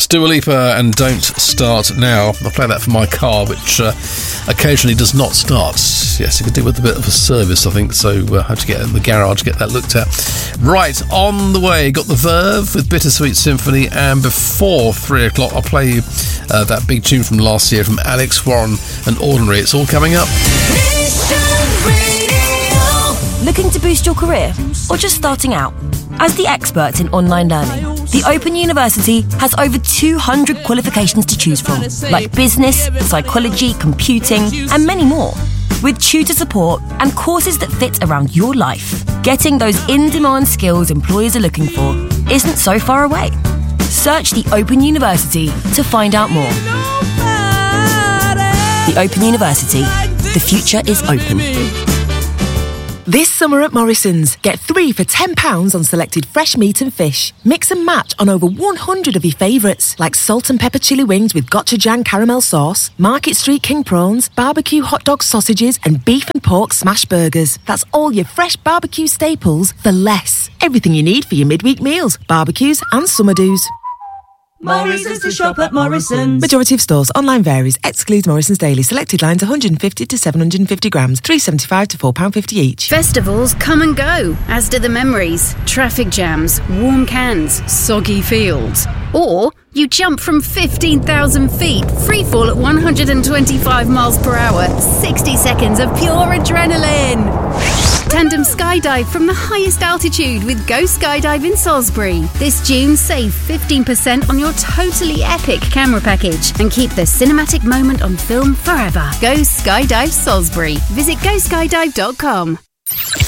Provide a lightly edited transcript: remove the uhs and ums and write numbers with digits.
That's Dua Lipa and Don't Start Now. I'll play that for my car, which occasionally does not start. Yes, it could do with a bit of a service, I think, so I have to get in the garage, get that looked at. Right, on the way, got the Verve with Bittersweet Symphony, and before 3 o'clock, I'll play you that big tune from last year from Alex Warren and Ordinary. It's all coming up. Looking to boost your career or just starting out? As the experts in online learning, the Open University has over 200 qualifications to choose from, like business, psychology, computing, and many more. With tutor support and courses that fit around your life, getting those in-demand skills employers are looking for isn't so far away. Search the Open University to find out more. The Open University. The future is open. This summer at Morrison's, get 3 for £10 on selected fresh meat and fish. Mix and match on over 100 of your favourites, like salt and pepper chili wings with gochujang caramel sauce, Market Street king prawns, barbecue hot dog sausages, and beef and pork smash burgers. That's all your fresh barbecue staples for less. Everything you need for your midweek meals, barbecues and summer do's. Morrison's to shop at Morrison's. Majority of stores. Online varies. Excludes Morrison's Daily. Selected lines 150 to 750 grams. £3.75 to £4.50 each. Festivals come and go, as do the memories. Traffic jams, warm cans, soggy fields. Or you jump from 15,000 feet, free fall at 125 miles per hour, 60 seconds of pure adrenaline. Tandem skydive from the highest altitude with Go Skydive in Salisbury. This June, save 15% on your totally epic camera package and keep the cinematic moment on film forever. Go Skydive Salisbury. Visit goskydive.com.